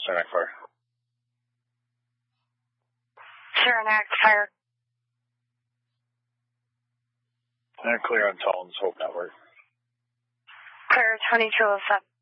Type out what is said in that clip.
Saranac Fire. Saranac Fire. And clear on Tallens Hope Network. Clear 2207.